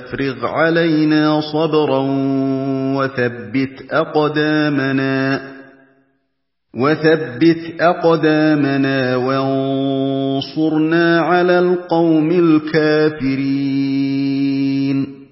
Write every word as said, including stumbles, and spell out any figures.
وَأَفْرِغْ عَلَيْنَا صَبْرًا وَثَبِّتْ أَقْدَامَنَا وَثَبِّتْ أَقْدَامَنَا وَانصُرْنَا عَلَى الْقَوْمِ الْكَافِرِينَ